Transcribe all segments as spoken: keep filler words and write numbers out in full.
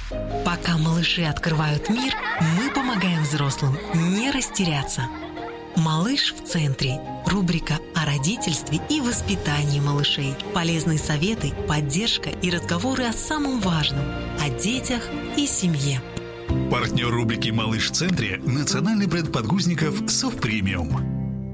Пока малыши открывают мир, мы помогаем взрослым не растеряться. «Малыш в центре» – рубрика о родительстве и воспитании малышей. Полезные советы, поддержка и разговоры о самом важном – о детях и семье. Партнер рубрики «Малыш в центре» – национальный бренд подгузников «Soft Premium».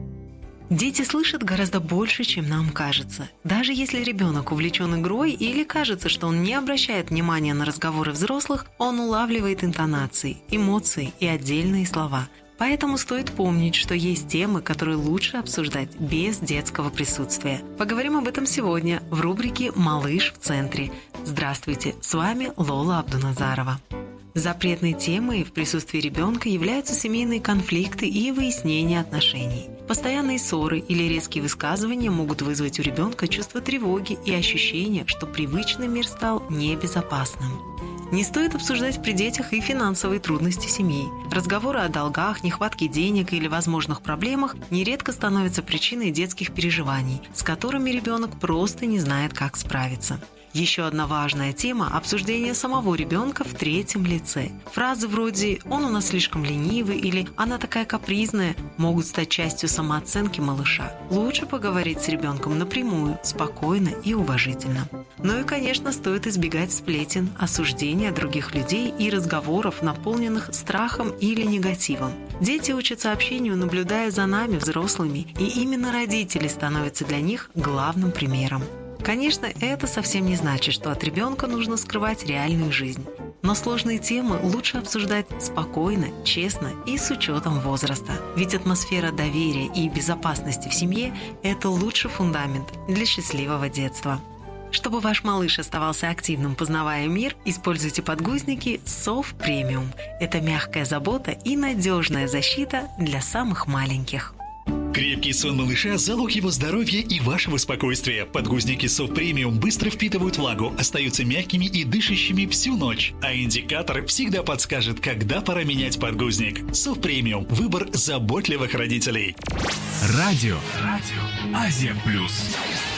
Дети слышат гораздо больше, чем нам кажется. Даже если ребенок увлечен игрой или кажется, что он не обращает внимания на разговоры взрослых, он улавливает интонации, эмоции и отдельные слова. Поэтому стоит помнить, что есть темы, которые лучше обсуждать без детского присутствия. Поговорим об этом сегодня в рубрике «Малыш в центре». Здравствуйте, с вами Лола Абдуназарова. Запретной темой в присутствии ребенка являются семейные конфликты и выяснение отношений. Постоянные ссоры или резкие высказывания могут вызвать у ребенка чувство тревоги и ощущение, что привычный мир стал небезопасным. Не стоит обсуждать при детях и финансовые трудности семьи. Разговоры о долгах, нехватке денег или возможных проблемах нередко становятся причиной детских переживаний, с которыми ребенок просто не знает, как справиться. Еще одна важная тема – обсуждение самого ребенка в третьем лице. Фразы вроде «он у нас слишком ленивый» или «она такая капризная» могут стать частью самооценки малыша. Лучше поговорить с ребенком напрямую, спокойно и уважительно. Ну и, конечно, стоит избегать сплетен, осуждения других людей и разговоров, наполненных страхом или негативом. Дети учатся общению, наблюдая за нами, взрослыми, и именно родители становятся для них главным примером. Конечно, это совсем не значит, что от ребенка нужно скрывать реальную жизнь. Но сложные темы лучше обсуждать спокойно, честно и с учетом возраста. Ведь атмосфера доверия и безопасности в семье – это лучший фундамент для счастливого детства. Чтобы ваш малыш оставался активным, познавая мир, используйте подгузники Soft Premium. Это мягкая забота и надежная защита для самых маленьких. Крепкий сон малыша – залог его здоровья и вашего спокойствия. Подгузники Soft Premium быстро впитывают влагу, остаются мягкими и дышащими всю ночь. А индикатор всегда подскажет, когда пора менять подгузник. Soft Premium – выбор заботливых родителей. Радио. Радио. Азия Плюс.